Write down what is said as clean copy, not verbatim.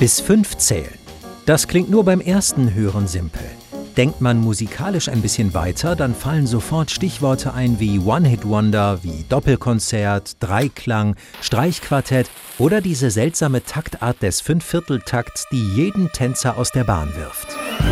Bis 5 zählen. Das klingt nur beim ersten Hören simpel. Denkt man musikalisch ein bisschen weiter, dann fallen sofort Stichworte ein wie One-Hit-Wonder, wie Doppelkonzert, Dreiklang, Streichquartett oder diese seltsame Taktart des Fünfvierteltakts, die jeden Tänzer aus der Bahn wirft.